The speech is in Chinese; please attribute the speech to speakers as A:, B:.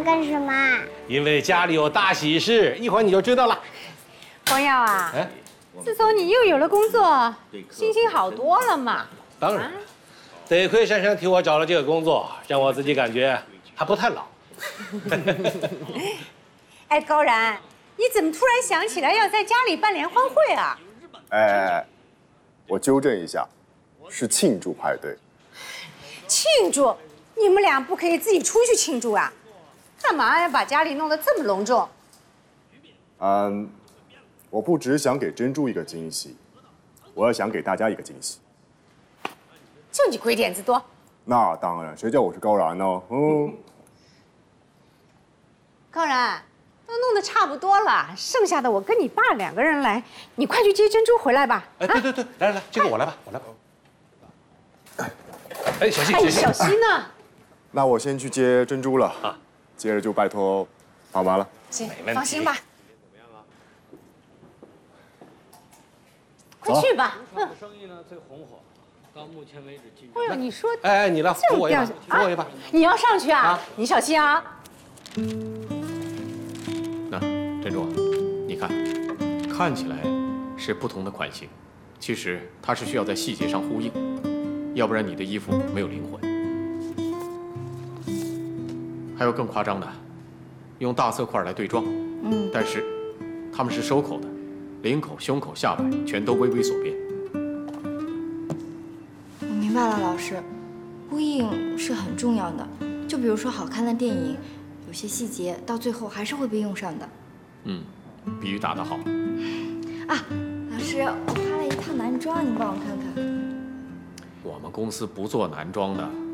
A: 干什么？
B: 因为家里有大喜事，一会儿你就知道了。
C: 光耀啊，
B: 哎，
C: 自从你又有了工作，心情好多了嘛？
B: 当然，得亏珊珊替我找了这个工作，让我自己感觉还不太老。
C: 哎，高然，你怎么突然想起来要在家里办联欢会啊？
D: 哎，我纠正一下，是庆祝派对。
C: 庆祝？你们俩不可以自己出去庆祝啊？干嘛要把家里弄得这么隆重？
D: 我不只想给珍珠一个惊喜，我也想给大家一个惊喜。
C: 就你鬼点子多。
D: 那当然，谁叫我是高然呢？
C: 高然，都弄得差不多了，剩下的我跟你爸2个人来，你快去接珍珠回来吧。
B: 哎，对，来，这个我来吧，我来吧。哎，小心，
C: 哎，小心呐！
D: 那我先去接珍珠了啊，接着就拜托妈妈了。
C: 行
B: 没问题，
C: 放心吧。快去吧。
E: 生意呢最红火，到目前为止进
C: 哎呦，你说
B: 哎，你来扶我一把，扶我一把。
C: 你要上去啊？你小心啊！
F: 那珍珠，你看起来是不同的款型，其实它是需要在细节上呼应，要不然你的衣服没有灵魂。还有更夸张的，用大色块来对撞，但是它们是收口的，领口、胸口、下摆全都微微锁边。
G: 我明白了，老师，呼应是很重要的。就比如说好看的电影，有些细节到最后还是会被用上的。
F: 比喻打得好。
G: 啊，老师，我拍了一套男装，你帮我看看。
F: 我们公司不做男装的，